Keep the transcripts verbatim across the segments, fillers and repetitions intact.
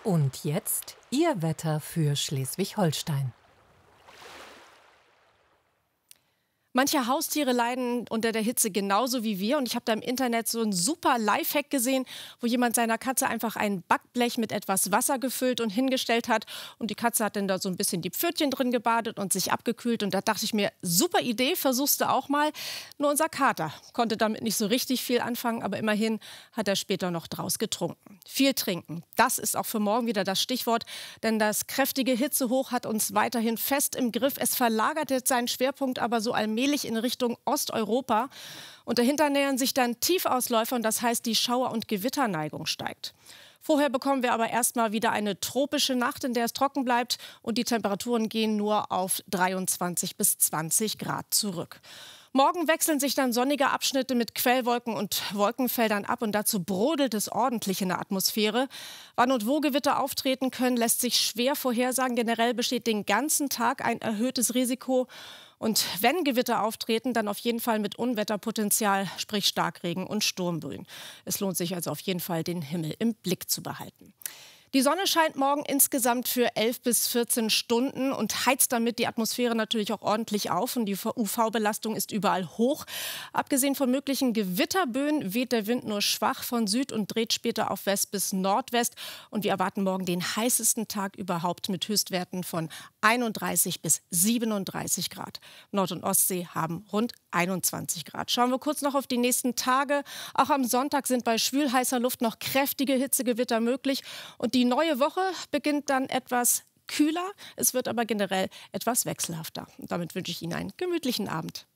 Und jetzt Ihr Wetter für Schleswig-Holstein. Manche Haustiere leiden unter der Hitze genauso wie wir. Und ich habe da im Internet so einen super Lifehack gesehen, wo jemand seiner Katze einfach ein Backblech mit etwas Wasser gefüllt und hingestellt hat. Und die Katze hat dann da so ein bisschen die Pfötchen drin gebadet und sich abgekühlt. Und da dachte ich mir, super Idee, versuchst du auch mal. Nur unser Kater konnte damit nicht so richtig viel anfangen. Aber immerhin hat er später noch draus getrunken. Viel trinken, das ist auch für morgen wieder das Stichwort. Denn das kräftige Hitzehoch hat uns weiterhin fest im Griff. Es verlagert jetzt seinen Schwerpunkt aber so allmählich in Richtung Osteuropa. Und dahinter nähern sich dann Tiefausläufer und das heißt, die Schauer- und Gewitterneigung steigt. Vorher bekommen wir aber erstmal wieder eine tropische Nacht, in der es trocken bleibt und die Temperaturen gehen nur auf dreiundzwanzig bis zwanzig Grad zurück. Morgen wechseln sich dann sonnige Abschnitte mit Quellwolken und Wolkenfeldern ab und dazu brodelt es ordentlich in der Atmosphäre. Wann und wo Gewitter auftreten können, lässt sich schwer vorhersagen. Generell besteht den ganzen Tag ein erhöhtes Risiko. Und wenn Gewitter auftreten, dann auf jeden Fall mit Unwetterpotenzial, sprich Starkregen und Sturmböen. Es lohnt sich also auf jeden Fall, den Himmel im Blick zu behalten. Die Sonne scheint morgen insgesamt für elf bis vierzehn Stunden und heizt damit die Atmosphäre natürlich auch ordentlich auf. Und die U V-Belastung ist überall hoch. Abgesehen von möglichen Gewitterböen weht der Wind nur schwach von Süd und dreht später auf West bis Nordwest. Und wir erwarten morgen den heißesten Tag überhaupt mit Höchstwerten von einunddreißig bis siebenunddreißig Grad. Nord- und Ostsee haben rund einundzwanzig Grad. Schauen wir kurz noch auf die nächsten Tage. Auch am Sonntag sind bei schwülheißer Luft noch kräftige Hitzegewitter möglich. Und die neue Woche beginnt dann etwas kühler. Es wird aber generell etwas wechselhafter. Und damit wünsche ich Ihnen einen gemütlichen Abend.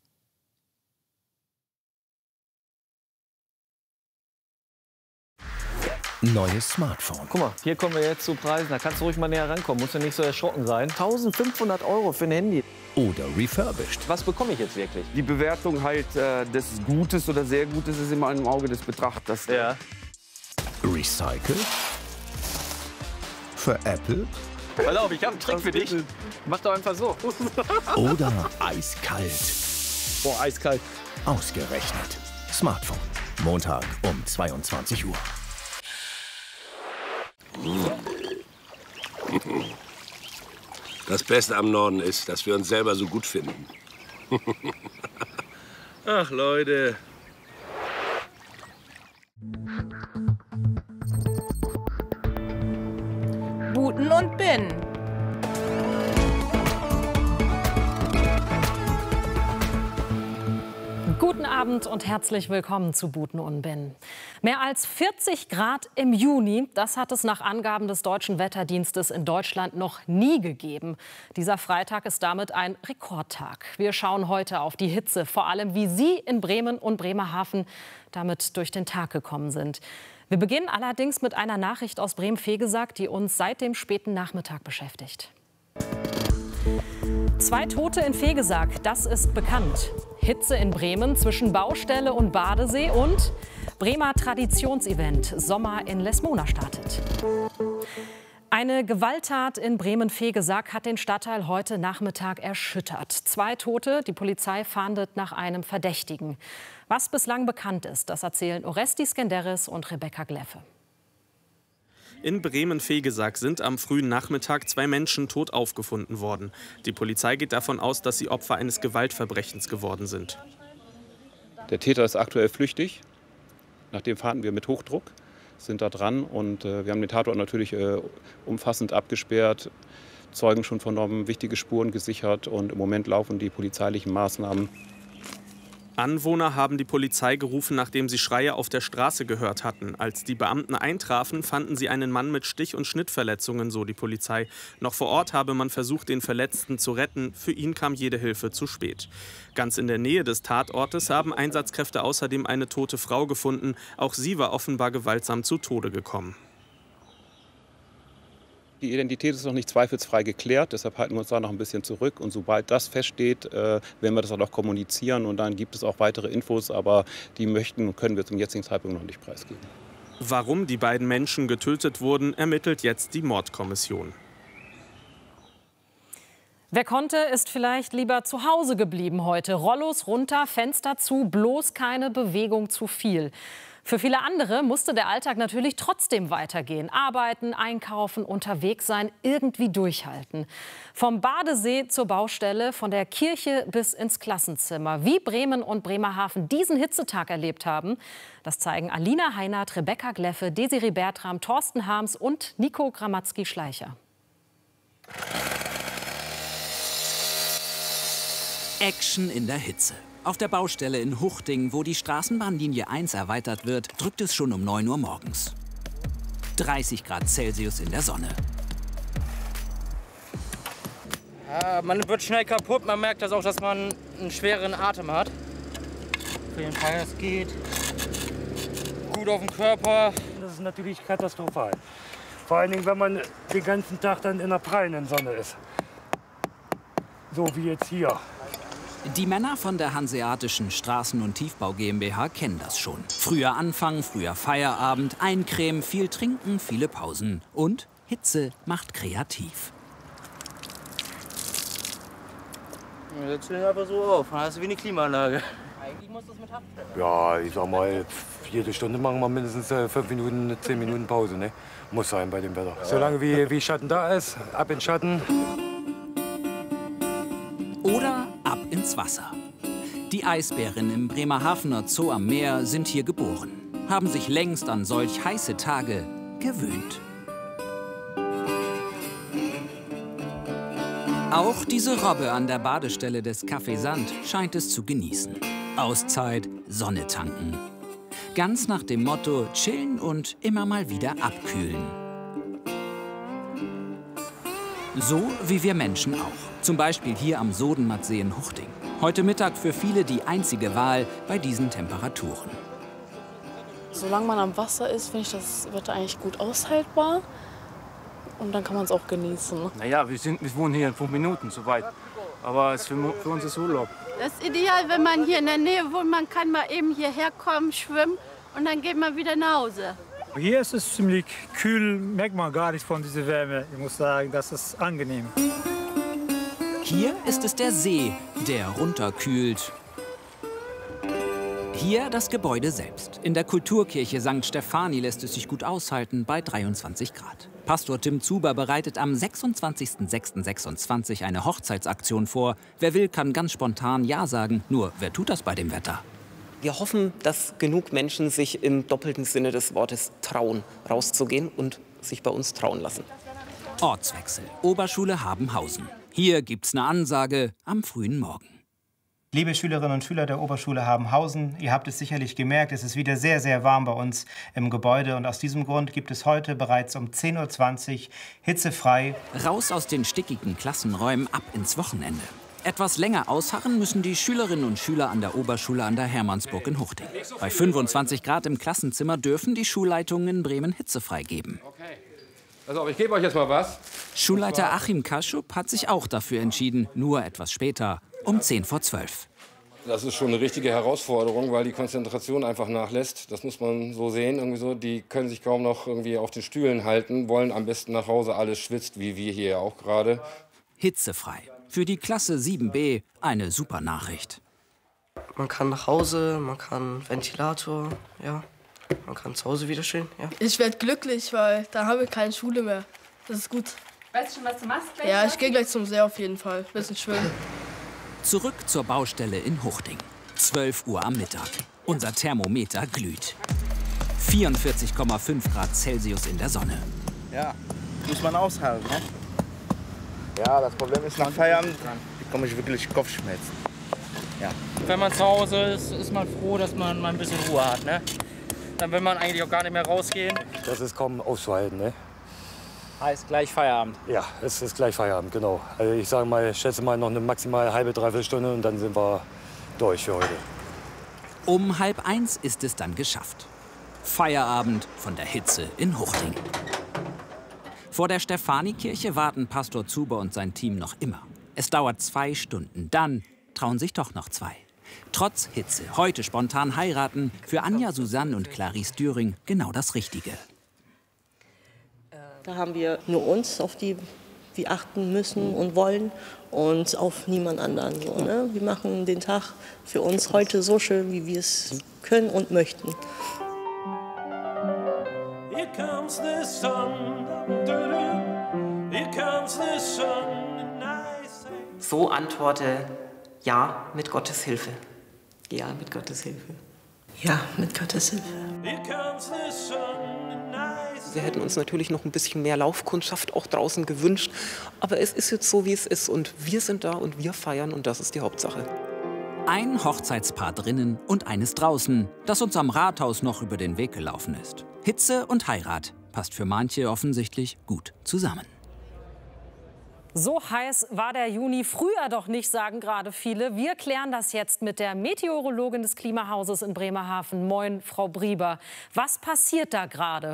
Neues Smartphone. Guck mal, hier kommen wir jetzt zu Preisen. Da kannst du ruhig mal näher rankommen. Musst du nicht so erschrocken sein. eintausendfünfhundert Euro für ein Handy. Oder refurbished. Was bekomme ich jetzt wirklich? Die Bewertung halt äh, des Gutes oder sehr Gutes ist immer im Auge des Betrachters. Ja. Recycelt. Für Apple. Pass auf, ich habe einen Trick für dich. Mach doch einfach so. Oder eiskalt. Boah, eiskalt. Ausgerechnet. Smartphone. Montag um zweiundzwanzig Uhr. Das Beste am Norden ist, dass wir uns selber so gut finden. Ach, Leute. Buten und Bin. Guten Abend und herzlich willkommen zu Buten und Bin. Mehr als vierzig Grad im Juni, das hat es nach Angaben des Deutschen Wetterdienstes in Deutschland noch nie gegeben. Dieser Freitag ist damit ein Rekordtag. Wir schauen heute auf die Hitze, vor allem wie Sie in Bremen und Bremerhaven damit durch den Tag gekommen sind. Wir beginnen allerdings mit einer Nachricht aus Bremen-Vegesack, die uns seit dem späten Nachmittag beschäftigt. Zwei Tote in Vegesack, das ist bekannt. Hitze in Bremen zwischen Baustelle und Badesee und Bremer Traditionsevent Sommer in Lesmona startet. Eine Gewalttat in Bremen-Vegesack hat den Stadtteil heute Nachmittag erschüttert. Zwei Tote, die Polizei fahndet nach einem Verdächtigen. Was bislang bekannt ist, das erzählen Oresti Skenderis und Rebecca Gleffe. In Bremen-Vegesack sind am frühen Nachmittag zwei Menschen tot aufgefunden worden. Die Polizei geht davon aus, dass sie Opfer eines Gewaltverbrechens geworden sind. Der Täter ist aktuell flüchtig. Nachdem fahren wir mit Hochdruck, sind da dran und äh, wir haben den Tatort natürlich äh, umfassend abgesperrt, Zeugen schon vernommen, wichtige Spuren gesichert und im Moment laufen die polizeilichen Maßnahmen. Anwohner haben die Polizei gerufen, nachdem sie Schreie auf der Straße gehört hatten. Als die Beamten eintrafen, fanden sie einen Mann mit Stich- und Schnittverletzungen, so die Polizei. Noch vor Ort habe man versucht, den Verletzten zu retten. Für ihn kam jede Hilfe zu spät. Ganz in der Nähe des Tatortes haben Einsatzkräfte außerdem eine tote Frau gefunden. Auch sie war offenbar gewaltsam zu Tode gekommen. Die Identität ist noch nicht zweifelsfrei geklärt, deshalb halten wir uns da noch ein bisschen zurück. Und sobald das feststeht, äh, werden wir das auch noch kommunizieren. Und dann gibt es auch weitere Infos, aber die möchten und können wir zum jetzigen Zeitpunkt noch nicht preisgeben. Warum die beiden Menschen getötet wurden, ermittelt jetzt die Mordkommission. Wer konnte, ist vielleicht lieber zu Hause geblieben heute. Rollos runter, Fenster zu, bloß keine Bewegung zu viel. Für viele andere musste der Alltag natürlich trotzdem weitergehen. Arbeiten, einkaufen, unterwegs sein, irgendwie durchhalten. Vom Badesee zur Baustelle, von der Kirche bis ins Klassenzimmer. Wie Bremen und Bremerhaven diesen Hitzetag erlebt haben, das zeigen Alina Heinert, Rebecca Gleffe, Desiree Bertram, Thorsten Harms und Nico Gramatzki-Schleicher. Action in der Hitze. Auf der Baustelle in Huchting, wo die Straßenbahnlinie eins erweitert wird, drückt es schon um neun Uhr morgens. dreißig Grad Celsius in der Sonne. Ja, man wird schnell kaputt. Man merkt das auch, dass man einen schwereren Atem hat. Für den Fall, es geht gut auf den Körper. Das ist natürlich katastrophal. Vor allen Dingen, wenn man den ganzen Tag dann in der prallen Sonne ist. So wie jetzt hier. Die Männer von der Hanseatischen Straßen- und Tiefbau GmbH kennen das schon. Früher anfangen, früher Feierabend, eincremen, viel trinken, viele Pausen. Und Hitze macht kreativ. Jetzt stellen wir einfach so auf, dann hast du wie eine Klimaanlage. Eigentlich muss das mit Haft. Ja, ich sag mal, jede Stunde machen wir mindestens äh, fünf Minuten, zehn Minuten Pause. Ne? Muss sein bei dem Wetter. Ja. Solange wie, wie Schatten da ist, ab in Schatten. Oder ab ins Wasser. Die Eisbären im Bremerhavener Zoo am Meer sind hier geboren, haben sich längst an solch heiße Tage gewöhnt. Auch diese Robbe an der Badestelle des Café Sand scheint es zu genießen. Auszeit, Sonne tanken. Ganz nach dem Motto chillen und immer mal wieder abkühlen. So wie wir Menschen auch. Zum Beispiel hier am Sodenmattsee in Huchting. Heute Mittag für viele die einzige Wahl bei diesen Temperaturen. Solange man am Wasser ist, finde ich das Wetter eigentlich gut aushaltbar. Und dann kann man es auch genießen. Naja, wir, sind, wir wohnen hier in fünf Minuten, so weit. Aber es für, für uns ist Urlaub. Das ist ideal, wenn man hier in der Nähe wohnt. Man kann mal eben hierher kommen, schwimmen und dann geht man wieder nach Hause. Hier ist es ziemlich kühl, merkt man gar nicht von dieser Wärme. Ich muss sagen, das ist angenehm. Hier ist es der See, der runterkühlt. Hier das Gebäude selbst. In der Kulturkirche Sankt Stefani lässt es sich gut aushalten bei dreiundzwanzig Grad. Pastor Tim Zuber bereitet am sechsundzwanzigsten sechsten sechsundzwanzig eine Hochzeitsaktion vor. Wer will, kann ganz spontan Ja sagen. Nur, wer tut das bei dem Wetter? Wir hoffen, dass genug Menschen sich im doppelten Sinne des Wortes trauen, rauszugehen und sich bei uns trauen lassen. Ortswechsel. Oberschule Habenhausen. Hier gibt's eine Ansage am frühen Morgen. Liebe Schülerinnen und Schüler der Oberschule Habenhausen, ihr habt es sicherlich gemerkt, es ist wieder sehr, sehr warm bei uns im Gebäude. Und aus diesem Grund gibt es heute bereits um zehn Uhr zwanzig hitzefrei. Raus aus den stickigen Klassenräumen, ab ins Wochenende. Etwas länger ausharren müssen die Schülerinnen und Schüler an der Oberschule an der Hermannsburg in Huchting. Bei fünfundzwanzig Grad im Klassenzimmer dürfen die Schulleitungen in Bremen hitzefrei geben. Okay. Also, ich gebe euch jetzt mal was. Schulleiter Achim Kaschub hat sich auch dafür entschieden, nur etwas später, um zehn vor zwölf. Das ist schon eine richtige Herausforderung, weil die Konzentration einfach nachlässt. Das muss man so sehen. Irgendwie so. Die können sich kaum noch irgendwie auf den Stühlen halten, wollen am besten nach Hause, alles schwitzt, wie wir hier auch gerade. Hitzefrei. Für die Klasse sieben b eine super Nachricht. Man kann nach Hause, man kann Ventilator, ja. Man kann zu Hause wieder stehen, ja. Ich werde glücklich, weil da habe ich keine Schule mehr. Das ist gut. Weißt du schon, was du machst? Ja, ich gehe gleich zum See auf jeden Fall. Bisschen schwimmen. Zurück zur Baustelle in Huchting. zwölf Uhr am Mittag. Unser Thermometer glüht. vierundvierzig Komma fünf Grad Celsius in der Sonne. Ja, muss man aushalten, ne? Ja, das Problem ist, nach Feierabend bekomme ich wirklich Kopfschmerzen. Ja. Wenn man zu Hause ist, ist man froh, dass man mal ein bisschen Ruhe hat, ne? Dann will man eigentlich auch gar nicht mehr rausgehen. Das ist kaum auszuhalten, ne? Heißt gleich Feierabend. Ja, es ist gleich Feierabend, genau. Also ich sage mal, ich schätze mal noch eine maximal halbe, dreiviertel Stunde und dann sind wir durch für heute. Um halb eins ist es dann geschafft. Feierabend von der Hitze in Huchting. Vor der Stephanikirche warten Pastor Zuber und sein Team noch immer. Es dauert zwei Stunden, dann trauen sich doch noch zwei. Trotz Hitze, heute spontan heiraten, für Anja, Susanne und Clarice Düring genau das Richtige. Da haben wir nur uns, auf die wir achten müssen und wollen und auf niemand anderen. So, ne? Wir machen den Tag für uns heute so schön, wie wir es können und möchten. comes the sun, here comes the sun, and I say. So antworte, ja, mit Gottes Hilfe. Ja, mit Gottes Hilfe. Ja, mit Gottes Hilfe. Here comes the sun, and I say. Wir hätten uns natürlich noch ein bisschen mehr Laufkundschaft auch draußen gewünscht. Aber es ist jetzt so, wie es ist. Und wir sind da und wir feiern und das ist die Hauptsache. Ein Hochzeitspaar drinnen und eines draußen, das uns am Rathaus noch über den Weg gelaufen ist. Hitze und Heirat passt für manche offensichtlich gut zusammen. So heiß war der Juni früher doch nicht, sagen gerade viele. Wir klären das jetzt mit der Meteorologin des Klimahauses in Bremerhaven. Moin, Frau Brieber. Was passiert da gerade?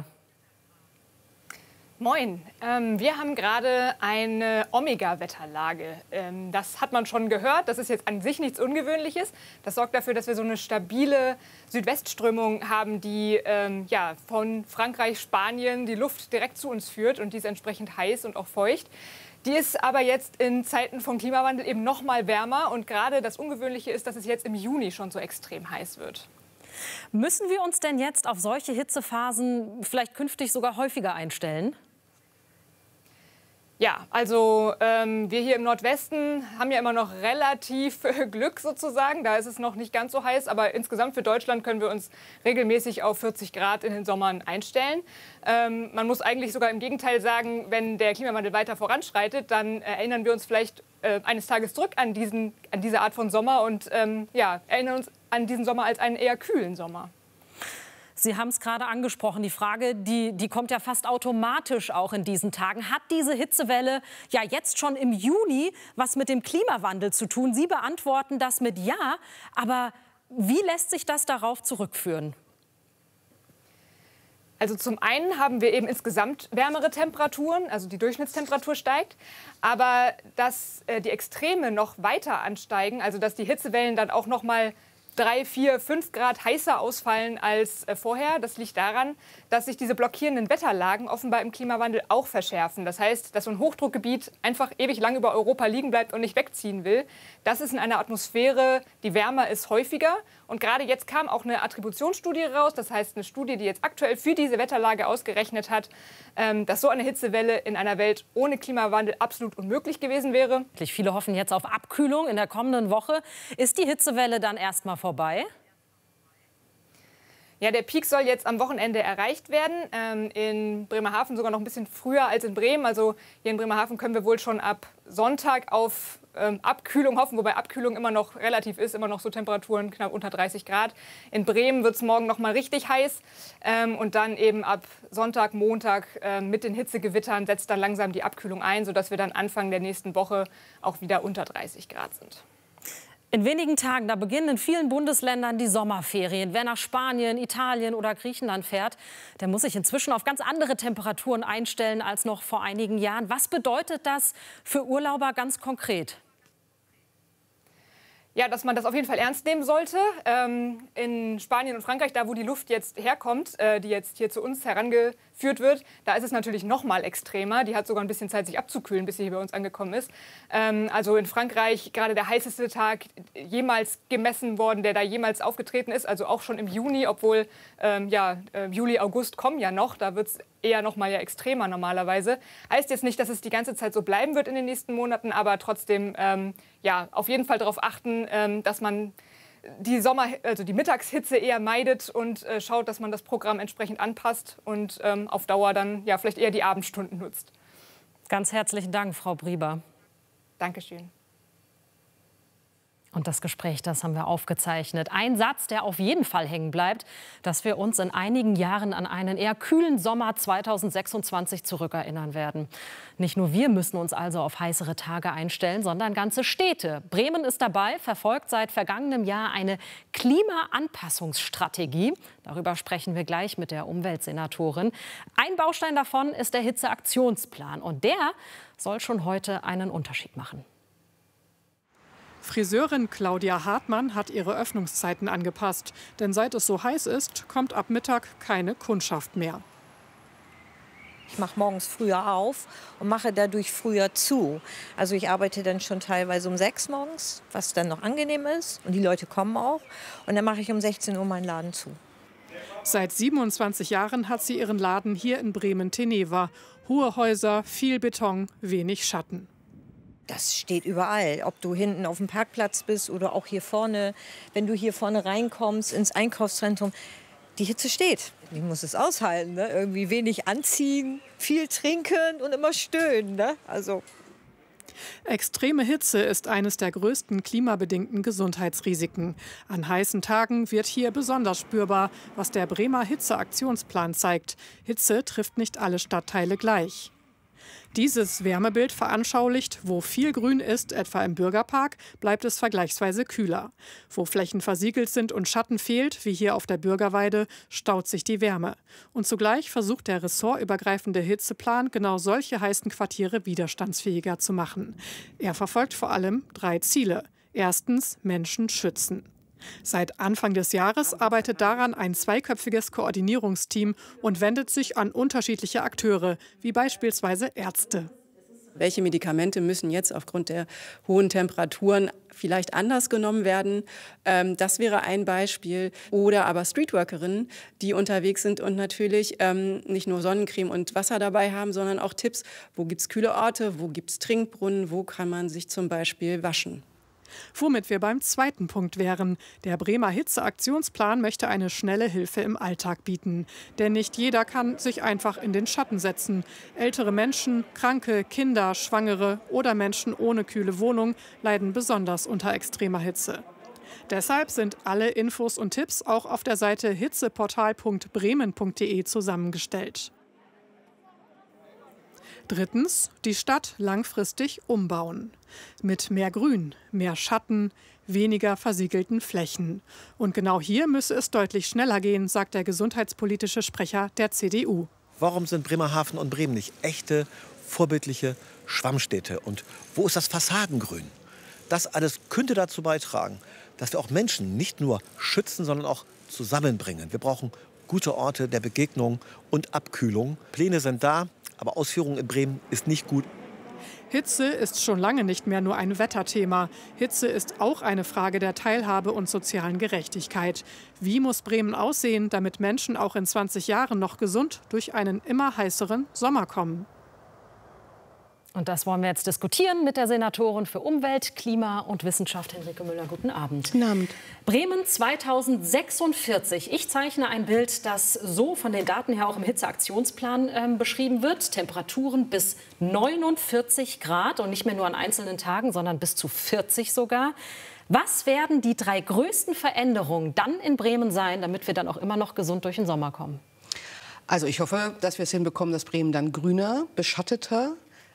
Moin. Ähm, wir haben gerade eine Omega-Wetterlage. Ähm, das hat man schon gehört. Das ist jetzt an sich nichts Ungewöhnliches. Das sorgt dafür, dass wir so eine stabile Südwestströmung haben, die ähm, ja, von Frankreich, Spanien die Luft direkt zu uns führt. Und die ist entsprechend heiß und auch feucht. Die ist aber jetzt in Zeiten von Klimawandel eben noch mal wärmer. Und gerade das Ungewöhnliche ist, dass es jetzt im Juni schon so extrem heiß wird. Müssen wir uns denn jetzt auf solche Hitzephasen vielleicht künftig sogar häufiger einstellen? Ja, also ähm, wir hier im Nordwesten haben ja immer noch relativ äh, Glück sozusagen. Da ist es noch nicht ganz so heiß, aber insgesamt für Deutschland können wir uns regelmäßig auf vierzig Grad in den Sommern einstellen. Ähm, man muss eigentlich sogar im Gegenteil sagen, wenn der Klimawandel weiter voranschreitet, dann äh, erinnern wir uns vielleicht äh, eines Tages zurück an, diesen, an diese Art von Sommer und ähm, ja, erinnern uns an diesen Sommer als einen eher kühlen Sommer. Sie haben es gerade angesprochen, die Frage, die, die kommt ja fast automatisch auch in diesen Tagen. Hat diese Hitzewelle ja jetzt schon im Juni was mit dem Klimawandel zu tun? Sie beantworten das mit Ja, aber wie lässt sich das darauf zurückführen? Also zum einen haben wir eben insgesamt wärmere Temperaturen, also die Durchschnittstemperatur steigt, aber dass äh, die Extreme noch weiter ansteigen, also dass die Hitzewellen dann auch noch mal drei, vier, fünf Grad heißer ausfallen als äh, vorher. Das liegt daran, dass sich diese blockierenden Wetterlagen offenbar im Klimawandel auch verschärfen. Das heißt, dass so ein Hochdruckgebiet einfach ewig lang über Europa liegen bleibt und nicht wegziehen will. Das ist in einer Atmosphäre, die wärmer ist, häufiger. Und gerade jetzt kam auch eine Attributionsstudie raus, das heißt eine Studie, die jetzt aktuell für diese Wetterlage ausgerechnet hat, ähm, dass so eine Hitzewelle in einer Welt ohne Klimawandel absolut unmöglich gewesen wäre. Viele hoffen jetzt auf Abkühlung in der kommenden Woche. Ist die Hitzewelle dann erst mal vorbei? Ja, der Peak soll jetzt am Wochenende erreicht werden. Ähm, in Bremerhaven sogar noch ein bisschen früher als in Bremen. Also hier in Bremerhaven können wir wohl schon ab Sonntag auf ähm, Abkühlung hoffen, wobei Abkühlung immer noch relativ ist, immer noch so Temperaturen knapp unter dreißig Grad. In Bremen wird es morgen noch mal richtig heiß. Ähm, und dann eben ab Sonntag, Montag äh, mit den Hitzegewittern setzt dann langsam die Abkühlung ein, sodass wir dann Anfang der nächsten Woche auch wieder unter dreißig Grad sind. In wenigen Tagen, da beginnen in vielen Bundesländern die Sommerferien. Wer nach Spanien, Italien oder Griechenland fährt, der muss sich inzwischen auf ganz andere Temperaturen einstellen als noch vor einigen Jahren. Was bedeutet das für Urlauber ganz konkret? Ja, dass man das auf jeden Fall ernst nehmen sollte. Ähm, in Spanien und Frankreich, da wo die Luft jetzt herkommt, äh, die jetzt hier zu uns herangeführt wird, da ist es natürlich noch mal extremer. Die hat sogar ein bisschen Zeit, sich abzukühlen, bis sie hier bei uns angekommen ist. Ähm, also in Frankreich gerade der heißeste Tag jemals gemessen worden, der da jemals aufgetreten ist. Also auch schon im Juni, obwohl ähm, ja, äh, Juli, August kommen ja noch. Da wird es eher noch mal ja extremer normalerweise. Heißt jetzt nicht, dass es die ganze Zeit so bleiben wird in den nächsten Monaten, aber trotzdem ähm, ja, auf jeden Fall darauf achten, ähm, dass man die Sommer, also die Mittagshitze eher meidet und äh, schaut, dass man das Programm entsprechend anpasst und ähm, auf Dauer dann ja vielleicht eher die Abendstunden nutzt. Ganz herzlichen Dank, Frau Brieber. Dankeschön. Und das Gespräch, das haben wir aufgezeichnet. Ein Satz, der auf jeden Fall hängen bleibt, dass wir uns in einigen Jahren an einen eher kühlen Sommer zweitausendsechsundzwanzig zurückerinnern werden. Nicht nur wir müssen uns also auf heißere Tage einstellen, sondern ganze Städte. Bremen ist dabei, verfolgt seit vergangenem Jahr eine Klimaanpassungsstrategie. Darüber sprechen wir gleich mit der Umweltsenatorin. Ein Baustein davon ist der Hitzeaktionsplan. Und der soll schon heute einen Unterschied machen. Friseurin Claudia Hartmann hat ihre Öffnungszeiten angepasst. Denn seit es so heiß ist, kommt ab Mittag keine Kundschaft mehr. Ich mache morgens früher auf und mache dadurch früher zu. Also ich arbeite dann schon teilweise um sechs morgens, was dann noch angenehm ist. Und die Leute kommen auch. Und dann mache ich um sechzehn Uhr meinen Laden zu. Seit siebenundzwanzig Jahren hat sie ihren Laden hier in Bremen-Teneva. Hohe Häuser, viel Beton, wenig Schatten. Das steht überall, ob du hinten auf dem Parkplatz bist oder auch hier vorne. Wenn du hier vorne reinkommst ins Einkaufszentrum, die Hitze steht. Ich muss es aushalten, ne? Irgendwie wenig anziehen, viel trinken und immer stöhnen. Ne? Also Extreme Hitze ist eines der größten klimabedingten Gesundheitsrisiken. An heißen Tagen wird hier besonders spürbar, was der Bremer Hitzeaktionsplan zeigt. Hitze trifft nicht alle Stadtteile gleich. Dieses Wärmebild veranschaulicht, wo viel Grün ist, etwa im Bürgerpark, bleibt es vergleichsweise kühler. Wo Flächen versiegelt sind und Schatten fehlt, wie hier auf der Bürgerweide, staut sich die Wärme. Und zugleich versucht der ressortübergreifende Hitzeplan, genau solche heißen Quartiere widerstandsfähiger zu machen. Er verfolgt vor allem drei Ziele. Erstens, Menschen schützen. Seit Anfang des Jahres arbeitet daran ein zweiköpfiges Koordinierungsteam und wendet sich an unterschiedliche Akteure, wie beispielsweise Ärzte. Welche Medikamente müssen jetzt aufgrund der hohen Temperaturen vielleicht anders genommen werden? Ähm, das wäre ein Beispiel. Oder aber Streetworkerinnen, die unterwegs sind und natürlich ähm, nicht nur Sonnencreme und Wasser dabei haben, sondern auch Tipps, wo gibt es kühle Orte, wo gibt es Trinkbrunnen, wo kann man sich zum Beispiel waschen. Womit wir beim zweiten Punkt wären. Der Bremer Hitzeaktionsplan möchte eine schnelle Hilfe im Alltag bieten. Denn nicht jeder kann sich einfach in den Schatten setzen. Ältere Menschen, Kranke, Kinder, Schwangere oder Menschen ohne kühle Wohnung leiden besonders unter extremer Hitze. Deshalb sind alle Infos und Tipps auch auf der Seite hitzeportal punkt bremen punkt de zusammengestellt. Drittens, die Stadt langfristig umbauen. Mit mehr Grün, mehr Schatten, weniger versiegelten Flächen. Und genau hier müsse es deutlich schneller gehen, sagt der gesundheitspolitische Sprecher der C D U. Warum sind Bremerhaven und Bremen nicht echte, vorbildliche Schwammstädte? Und wo ist das Fassadengrün? Das alles könnte dazu beitragen, dass wir auch Menschen nicht nur schützen, sondern auch zusammenbringen. Wir brauchen gute Orte der Begegnung und Abkühlung. Pläne sind da. Aber Ausführung in Bremen ist nicht gut. Hitze ist schon lange nicht mehr nur ein Wetterthema. Hitze ist auch eine Frage der Teilhabe und sozialen Gerechtigkeit. Wie muss Bremen aussehen, damit Menschen auch in zwanzig Jahren noch gesund durch einen immer heißeren Sommer kommen? Und das wollen wir jetzt diskutieren mit der Senatorin für Umwelt, Klima und Wissenschaft, Henrike Müller. Guten Abend. Guten Abend. Bremen zweitausendsechsundvierzig. Ich zeichne ein Bild, das so von den Daten her auch im Hitzeaktionsplan äh, beschrieben wird. Temperaturen bis neunundvierzig Grad und nicht mehr nur an einzelnen Tagen, sondern bis zu vierzig sogar. Was werden die drei größten Veränderungen dann in Bremen sein, damit wir dann auch immer noch gesund durch den Sommer kommen? Also ich hoffe, dass wir es hinbekommen, dass Bremen dann grüner, beschatteter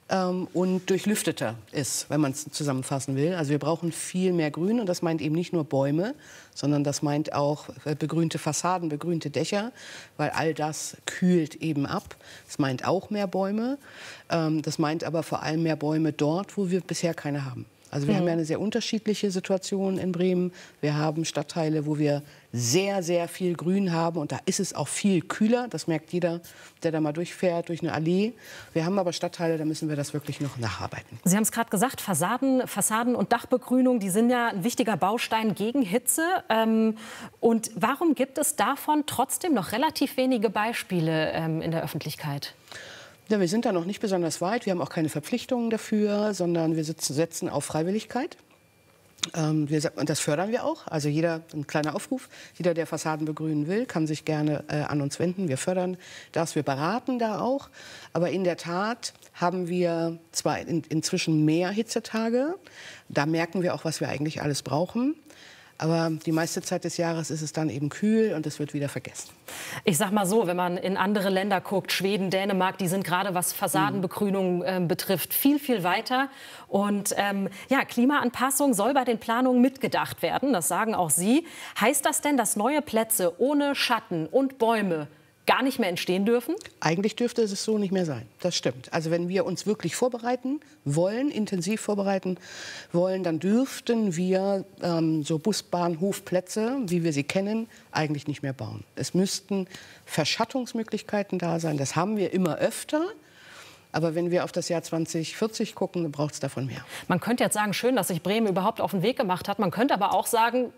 und durchlüfteter ist, wenn man es zusammenfassen will. Also wir brauchen viel mehr Grün und das meint eben nicht nur Bäume, sondern das meint auch begrünte Fassaden, begrünte Dächer, weil all das kühlt eben ab. Das meint auch mehr Bäume. Das meint aber vor allem mehr Bäume dort, wo wir bisher keine haben. Also wir mhm. haben ja eine sehr unterschiedliche Situation in Bremen. Wir haben Stadtteile, wo wir sehr, sehr viel Grün haben. Und da ist es auch viel kühler. Das merkt jeder, der da mal durchfährt, durch eine Allee. Wir haben aber Stadtteile, da müssen wir das wirklich noch nacharbeiten. Sie haben es gerade gesagt, Fassaden, Fassaden und Dachbegrünung, die sind ja ein wichtiger Baustein gegen Hitze. Ähm, und warum gibt es davon trotzdem noch relativ wenige Beispiele ähm, in der Öffentlichkeit? Ja, wir sind da noch nicht besonders weit. Wir haben auch keine Verpflichtungen dafür, sondern wir sitzen, setzen auf Freiwilligkeit. Ähm, wir, und das fördern wir auch. Also jeder, ein kleiner Aufruf, jeder, der Fassaden begrünen will, kann sich gerne äh, an uns wenden. Wir fördern das, wir beraten da auch. Aber in der Tat haben wir zwar in, inzwischen mehr Hitzetage. Da merken wir auch, was wir eigentlich alles brauchen. Aber die meiste Zeit des Jahres ist es dann eben kühl und es wird wieder vergessen. Ich sag mal so, wenn man in andere Länder guckt, Schweden, Dänemark, die sind gerade, was Fassadenbegrünung äh, betrifft, viel, viel weiter. Und ähm, ja, Klimaanpassung soll bei den Planungen mitgedacht werden, das sagen auch Sie. Heißt das denn, dass neue Plätze ohne Schatten und Bäume gar nicht mehr entstehen dürfen? Eigentlich dürfte es so nicht mehr sein. Das stimmt. Also wenn wir uns wirklich vorbereiten wollen, intensiv vorbereiten wollen, dann dürften wir ähm, so Busbahnhofplätze, wie wir sie kennen, eigentlich nicht mehr bauen. Es müssten Verschattungsmöglichkeiten da sein. Das haben wir immer öfter. Aber wenn wir auf das Jahr zwanzig vierzig gucken, dann braucht es davon mehr. Man könnte jetzt sagen, schön, dass sich Bremen überhaupt auf den Weg gemacht hat. Man könnte aber auch sagen,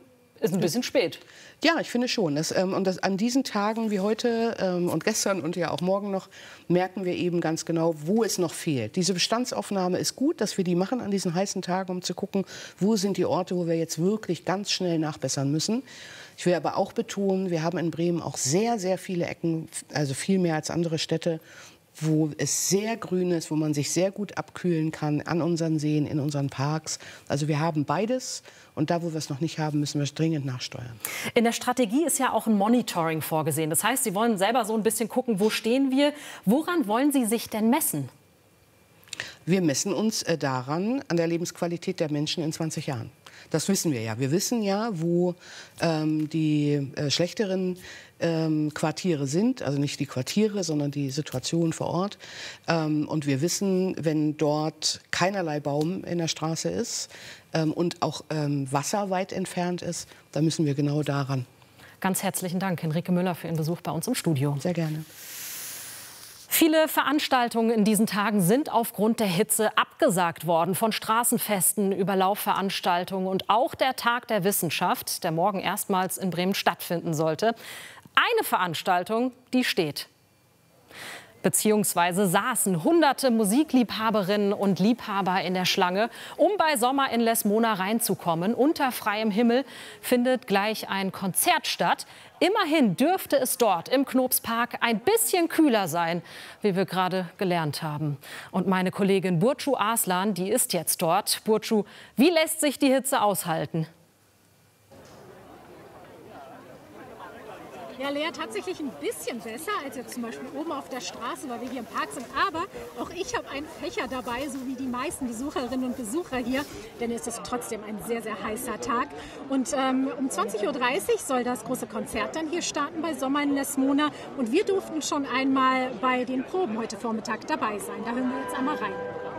Ist ein bisschen spät. Ja, ich finde schon. Das, ähm, und das, an diesen Tagen wie heute ähm, und gestern und ja auch morgen noch merken wir eben ganz genau, wo es noch fehlt. Diese Bestandsaufnahme ist gut, dass wir die machen an diesen heißen Tagen, um zu gucken, wo sind die Orte, wo wir jetzt wirklich ganz schnell nachbessern müssen. Ich will aber auch betonen, wir haben in Bremen auch sehr, sehr viele Ecken, also viel mehr als andere Städte, wo es sehr grün ist, wo man sich sehr gut abkühlen kann an unseren Seen, in unseren Parks. Also wir haben beides. Und da, wo wir es noch nicht haben, müssen wir es dringend nachsteuern. In der Strategie ist ja auch ein Monitoring vorgesehen. Das heißt, Sie wollen selber so ein bisschen gucken, wo stehen wir. Woran wollen Sie sich denn messen? Wir messen uns äh, daran, an der Lebensqualität der Menschen in zwanzig Jahren. Das wissen wir ja. Wir wissen ja, wo ähm, die äh, schlechteren ähm, Quartiere sind. Also nicht die Quartiere, sondern die Situation vor Ort. Ähm, und wir wissen, wenn dort keinerlei Baum in der Straße ist ähm, und auch ähm, Wasser weit entfernt ist, dann müssen wir genau daran. Ganz herzlichen Dank, Henrike Müller, für Ihren Besuch bei uns im Studio. Sehr gerne. Viele Veranstaltungen in diesen Tagen sind aufgrund der Hitze abgesagt worden. Von Straßenfesten über Laufveranstaltungen und auch der Tag der Wissenschaft, der morgen erstmals in Bremen stattfinden sollte. Eine Veranstaltung, die steht. Beziehungsweise saßen hunderte Musikliebhaberinnen und Liebhaber in der Schlange, um bei Sommer in Les Mona reinzukommen. Unter freiem Himmel findet gleich ein Konzert statt. Immerhin dürfte es dort im Knopspark ein bisschen kühler sein, wie wir gerade gelernt haben. Und meine Kollegin Burcu Arslan, die ist jetzt dort. Burcu, wie lässt sich die Hitze aushalten? Ja, Lea, tatsächlich ein bisschen besser als jetzt zum Beispiel oben auf der Straße, weil wir hier im Park sind. Aber auch ich habe einen Fächer dabei, so wie die meisten Besucherinnen und Besucher hier. Denn es ist trotzdem ein sehr, sehr heißer Tag. Und ähm, um zwanzig Uhr dreißig soll das große Konzert dann hier starten bei Sommer in Les Mona. Und wir durften schon einmal bei den Proben heute Vormittag dabei sein. Da hören wir jetzt einmal rein.